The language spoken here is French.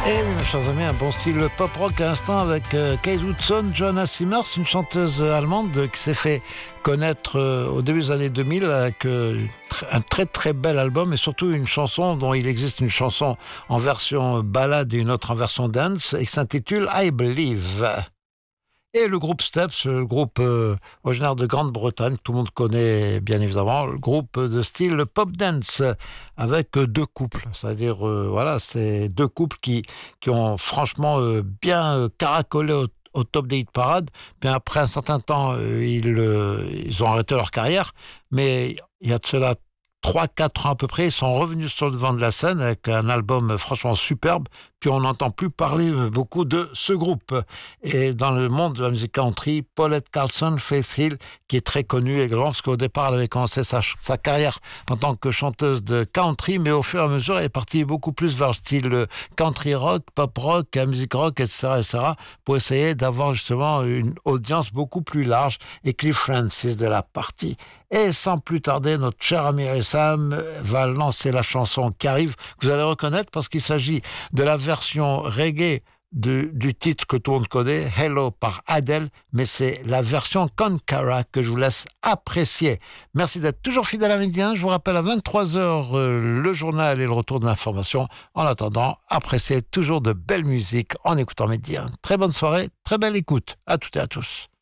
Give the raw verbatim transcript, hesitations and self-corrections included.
Et oui, mes chers amis, un bon style pop-rock à l'instant avec euh, Kate Hudson, Joanna Simmers, une chanteuse allemande qui s'est fait connaître euh, au début des années deux mille avec euh, un très très bel album et surtout une chanson dont il existe une chanson en version ballade et une autre en version dance et qui s'intitule I Believe. Et le groupe Steps, le groupe euh, originaire de Grande-Bretagne, que tout le monde connaît bien évidemment, le groupe de style pop dance avec euh, deux couples, c'est-à-dire euh, voilà, c'est deux couples qui qui ont franchement euh, bien euh, caracolé au, au top des hit parades. Puis après un certain temps, euh, ils euh, ils ont arrêté leur carrière, mais il y a de cela trois quatre ans à peu près, ils sont revenus sur le devant de la scène avec un album franchement superbe, puis on n'entend plus parler beaucoup de ce groupe. Et dans le monde de la musique country, Paulette Carlson, Faith Hill, qui est très connue également, parce qu'au départ, elle avait commencé sa, sa carrière en tant que chanteuse de country, mais au fur et à mesure, elle est partie beaucoup plus vers le style country rock, pop rock, musique rock, et cetera, et cetera, pour essayer d'avoir justement une audience beaucoup plus large, et Cliff Francis de la partie. Et sans plus tarder, notre cher ami Sam va lancer la chanson qui arrive, que vous allez reconnaître parce qu'il s'agit de la version reggae de, du titre que tout le monde connaît, Hello par Adele, mais c'est la version Concara que je vous laisse apprécier. Merci d'être toujours fidèle à Midi un. Je vous rappelle à vingt-trois heures euh, le journal et le retour de l'information. En attendant, appréciez toujours de belle musique en écoutant Midi un. Très bonne soirée, très belle écoute. À toutes et à tous.